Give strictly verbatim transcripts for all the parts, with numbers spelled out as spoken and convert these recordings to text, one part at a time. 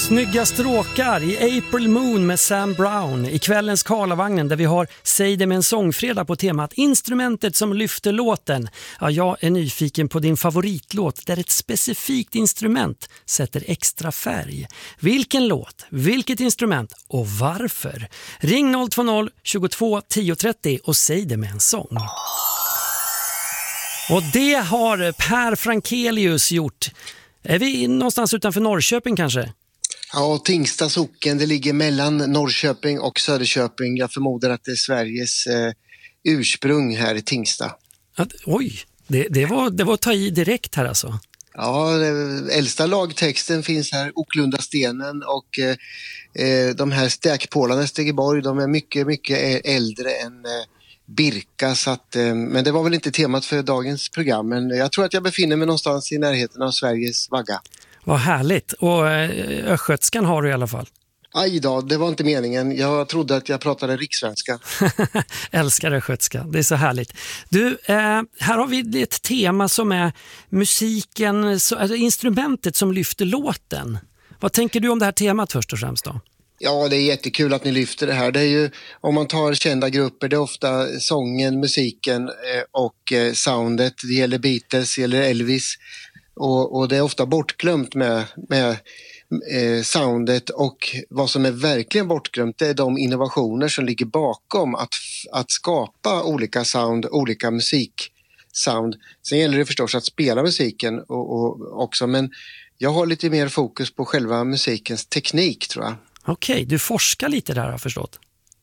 Snygga stråkar i April Moon med Sam Brown i kvällens Karlavagnen där vi har Säg det med en sångfredag på temat instrumentet som lyfter låten. Ja, jag är nyfiken på din favoritlåt där ett specifikt instrument sätter extra färg. Vilken låt, vilket instrument och varför? Ring noll två noll tjugotvå tio trettio och säg det med en sång. Och det har Per Frankelius gjort. Är vi någonstans utanför Norrköping kanske? Ja, Tingsta socken, det ligger mellan Norrköping och Söderköping. Jag förmodar att det är Sveriges eh, ursprung här i Tingsta. Att, oj, det, det, var, det var att ta i direkt här alltså. Ja, äldsta lagtexten finns här, Oklunda stenen och eh, de här stäkpålarna i Stegeborg, de är mycket, mycket äldre än eh, Birka. Så att, eh, men det var väl inte temat för dagens program, men jag tror att jag befinner mig någonstans i närheten av Sveriges vagga. Vad härligt. Och eh, östgötskan har du i alla fall. Aj då, det var inte meningen. Jag trodde att jag pratade rikssvenska. Älskar östgötska, det är så härligt. Du, eh, här har vi ett tema som är musiken, så, alltså instrumentet som lyfter låten. Vad tänker du om det här temat först och främst då? Ja, det är jättekul att ni lyfter det här. Det är ju, om man tar kända grupper, det är ofta sången, musiken eh, och eh, soundet. Det gäller Beatles, det gäller Elvis. Och, och det är ofta bortglömt med, med eh, soundet, och vad som är verkligen bortglömt det är de innovationer som ligger bakom att, att skapa olika sound, olika musiksound. Sen gäller det förstås att spela musiken och, och också, men jag har lite mer fokus på själva musikens teknik tror jag. Okej, okay, du forskar lite där har jag förstått.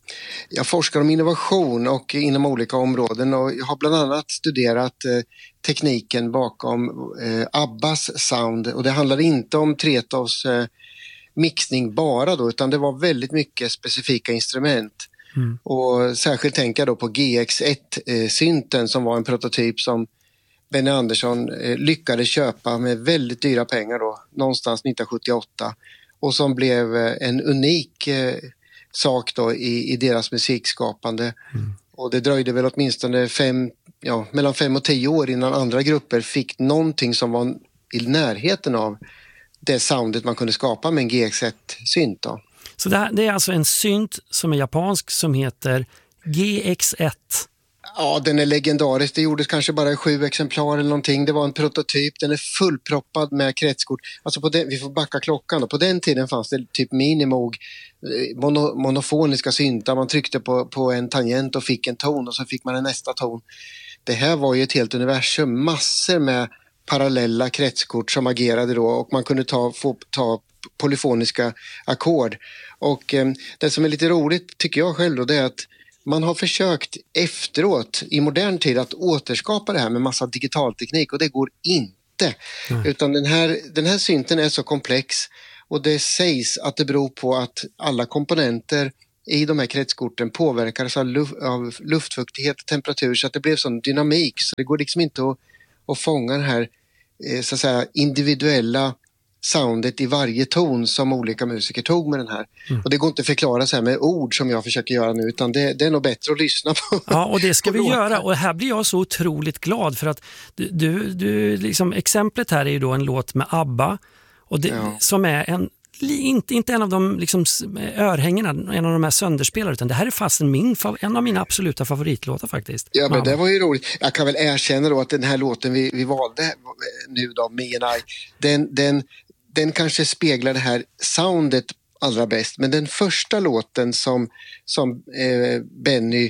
Jag forskar om innovation och inom olika områden, och jag har bland annat studerat eh, tekniken bakom eh, Abbas sound, och det handlar inte om Tretovs eh, mixning bara då, utan det var väldigt mycket specifika instrument. Mm. Och särskilt tänker jag då på G X ett-synten eh, som var en prototyp som Benny Andersson eh, lyckades köpa med väldigt dyra pengar då, någonstans nittonhundrasjuttioåtta, och som blev eh, en unik eh, sak då i, i deras musikskapande. Mm. Och det dröjde väl åtminstone fem, ja, mellan fem och tio år innan andra grupper fick någonting som var i närheten av det soundet man kunde skapa med en G X ett-synt då. Så det, här, det är alltså en synt som är japansk som heter G X ett? Ja, den är legendarisk. Det gjordes kanske bara sju exemplar eller någonting. Det var en prototyp. Den är fullproppad med kretskort. Alltså på den, vi får backa klockan då. På den tiden fanns det typ minimog, mono, monofoniska syntar. Man tryckte på, på en tangent och fick en ton, och så fick man en nästa ton. Det här var ju ett helt universum. Massor med parallella kretskort som agerade då, och man kunde ta, få, ta polyfoniska ackord. Och eh, det som är lite roligt tycker jag själv då, det är att man har försökt efteråt i modern tid att återskapa det här med massa digitalteknik, och det går inte. Mm. Utan den här, den här synten är så komplex, och det sägs att det beror på att alla komponenter i de här kretskorten påverkas av, luft, av luftfuktighet och temperatur, så att det blev sån dynamik. Så det går liksom inte att, att fånga det här eh, så att säga, individuella soundet i varje ton som olika musiker tog med den här. Mm. Och det går inte att förklara så här med ord som jag försöker göra nu, utan det, det är nog bättre att lyssna på. Ja, och det ska vi göra. Och här blir jag så otroligt glad för att du, du, du liksom, exemplet här är ju då en låt med ABBA, och det, ja. Som är en inte, inte en av de liksom, örhängena, en av de här sönderspelare, utan det här är fast min, en av mina absoluta favoritlåtar faktiskt. Ja, men det var ju roligt. Jag kan väl erkänna då att den här låten vi, vi valde nu då, Me and I, den, den Den kanske speglar det här soundet allra bäst. Men den första låten som, som eh, Benny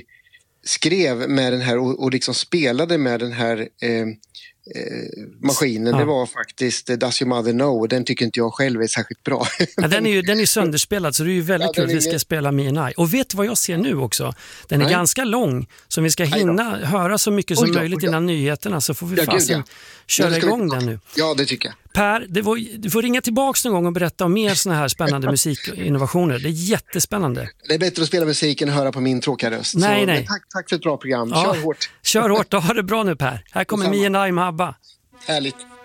skrev med den här och, och liksom spelade med den här eh, eh, maskinen, ja. Det var faktiskt Does Your Mother Know. Den tycker inte jag själv är särskilt bra. Ja, den är ju den är sönderspelad, så det är ju väldigt ja, kul att vi ska spela Me and I. Och vet du vad jag ser nu också? Den är Nej. ganska lång, så vi ska hinna höra så mycket som oj då, möjligt oj då. innan nyheterna, så får vi ja, fasen ja. köra igång den nu. Ja, det tycker jag. Per, det var, du får ringa tillbaka någon gång och berätta om mer såna här spännande musikinnovationer. Det är jättespännande. Det är bättre att spela musik än att höra på min tråkiga röst. Nej, så, nej. Tack, tack för ett bra program. Ja, kör hårt. Kör hårt, då har det bra nu Per. Här kommer Me and I med ABBA. Härligt.